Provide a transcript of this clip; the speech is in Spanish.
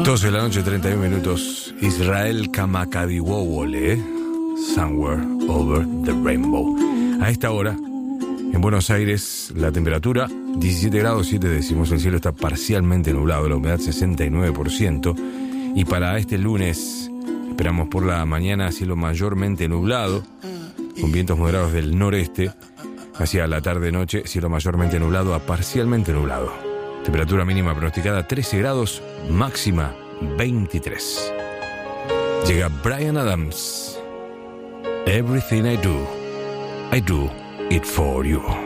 12 de la noche, 31 minutos. Israel Kamakawiwo'ole, Somewhere Over the Rainbow. A esta hora, en Buenos Aires, la temperatura 17 grados 7 décimos. El cielo está parcialmente nublado, la humedad 69%. Y para este lunes, esperamos por la mañana cielo mayormente nublado, con vientos moderados del noreste. Hacia la tarde-noche, cielo mayormente nublado a parcialmente nublado. Temperatura mínima pronosticada 13 grados, máxima 23. Llega Bryan Adams. Everything I do it for you.